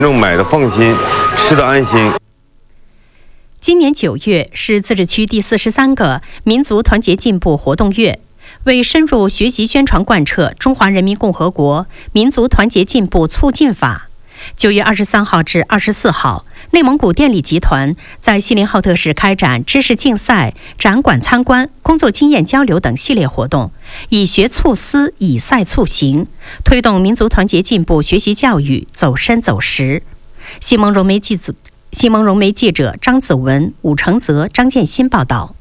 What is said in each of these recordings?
买的放心，吃的安心。 今年9月是自治区第43个民族团结进步活动月，为深入学习宣传贯彻中华人民共和国民族团结进步促进法，9月23号至24号，内蒙古电力集团在锡林浩特市开展知识竞赛、展馆参观、工作经验交流等系列活动，以学促思，以赛促行，推动民族团结进步学习教育走深走实。西蒙融媒记者张子文、武承泽、张建新报道。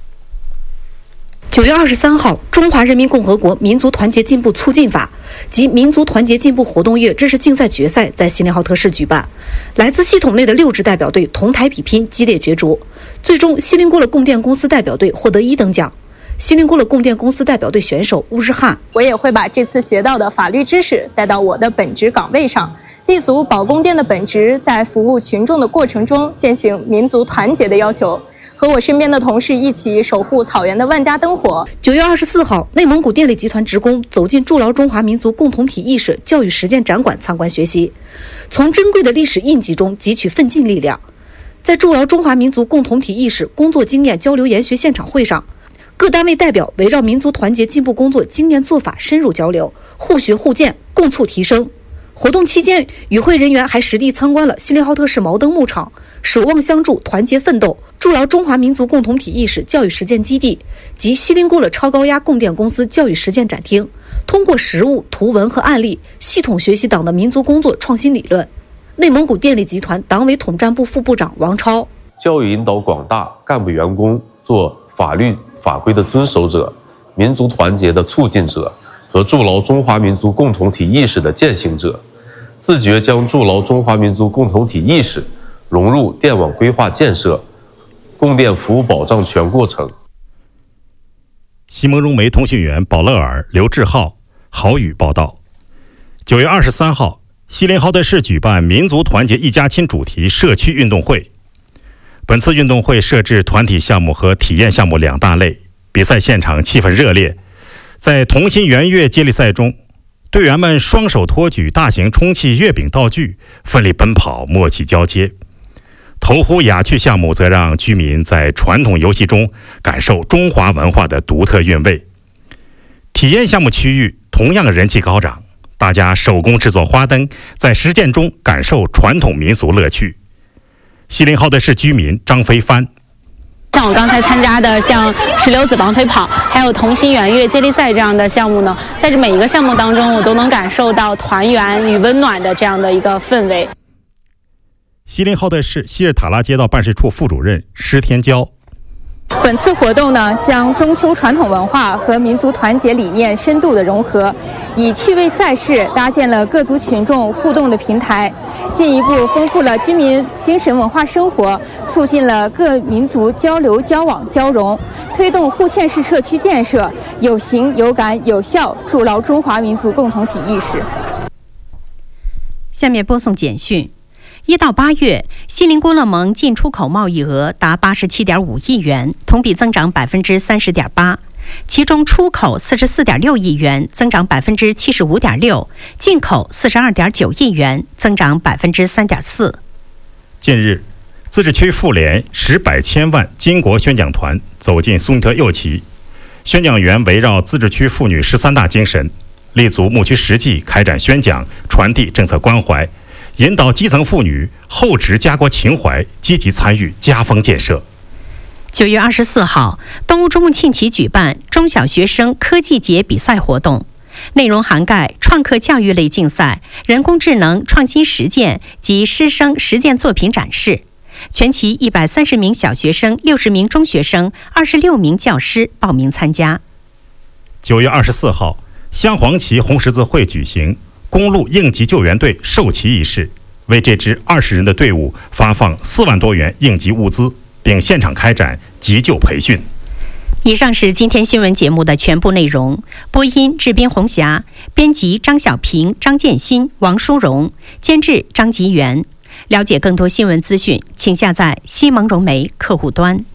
9月23号，中华人民共和国民族团结进步促进法及民族团结进步活动月知识竞赛决赛在锡林浩特市举办，来自系统内的6支代表队同台比拼，激烈角逐，最终锡林郭勒供电公司代表队获得1等奖。锡林郭勒供电公司代表队选手乌日汉， 我也会把这次学到的法律知识带到我的本职岗位上，立足保供电的本职，在服务群众的过程中践行民族团结的要求，和我身边的同事一起守护草原的万家灯火。 9月24号，内蒙古电力集团职工走进筑牢中华民族共同体意识教育实践展馆参观学习，从珍贵的历史印记中汲取奋进力量。在筑牢中华民族共同体意识工作经验交流研学现场会上，各单位代表围绕民族团结进步工作经验做法深入交流，互学互鉴，共促提升。活动期间，与会人员还实地参观了锡林浩特市毛灯牧场、守望相助、团结奋斗、筑牢中华民族共同体意识教育实践基地及锡林郭勒超高压供电公司教育实践展厅，通过实物、图文和案例，系统学习党的民族工作创新理论。内蒙古电力集团党委统战部副部长王超， 教育引导广大干部员工做法律法规的遵守者、民族团结的促进者和筑牢中华民族共同体意识的践行者，自觉将筑牢中华民族共同体意识融入电网规划建设、供电服务保障全过程。 西蒙融媒通讯员保勒尔、刘志浩、郝宇报道。9月23号，锡林浩特市举办民族团结一家亲主题社区运动会。本次运动会设置团体项目和体验项目2大类，比赛现场气氛热烈。在同心圆月接力赛中，队员们双手托举大型充气月饼道具，奋力奔跑，默契交接。投壶雅趣项目则让居民在传统游戏中感受中华文化的独特韵味。体验项目区域同样人气高涨，大家手工制作花灯，在实践中感受传统民俗乐趣。锡林浩特市居民张飞帆， 像我刚才参加的像石榴子绑腿跑，还有同心圆月接力赛这样的项目呢，在这每一个项目当中，我都能感受到团圆与温暖的这样的一个氛围。 锡林浩特市希尔塔拉街道办事处副主任施天骄， 本次活动呢，将中秋传统文化和民族团结理念深度的融合，以趣味赛事搭建了各族群众互动的平台，进一步丰富了居民精神文化生活，促进了各民族交流交往交融，推动互嵌式社区建设，有形有感有效筑牢中华民族共同体意识。 下面播送简讯。1到8月，锡林郭勒盟进出口贸易额达87.5亿元，同比增长30.8%，其中出口44.6亿元，增长75.6%，进口42.9亿元，增长3.4%。 近日，自治区妇联10百千万巾帼宣讲团走进苏尼特右旗，宣讲员围绕自治区妇女13大精神，立足牧区实际开展宣讲，传递政策关怀，引导基层妇女厚植家国情怀，积极参与家风建设。 9月24号，东乌中穆沁旗举办中小学生科技节比赛活动，内容涵盖创客教育类竞赛、人工智能创新实践及师生实践作品展示。全旗130名小学生、60名中学生、26名教师报名参加。 9月24号，镶黄旗红十字会举行公路应急救援队授旗仪式，为这支20人的队伍发放4万多元应急物资，并现场开展急救培训。 以上是今天新闻节目的全部内容。播音：志斌、红霞，编辑：张小平、张建新、王淑荣，监制：张吉元。了解更多新闻资讯，请下载西蒙融媒客户端。